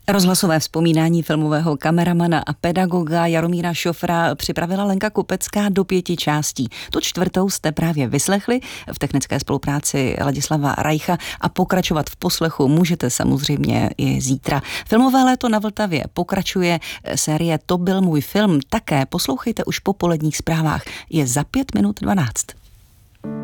Rozhlasové vzpomínání filmového kameramana a pedagoga Jaromíra Šofra připravila Lenka Kupecká do 5 částí. Tu 4. jste právě vyslechli v technické spolupráci Ladislava Rajcha a pokračovat v poslechu můžete samozřejmě i zítra. Filmové léto na Vltavě pokračuje, série To byl můj film také poslouchejte už po poledních zprávách. Je za 5 minut 12.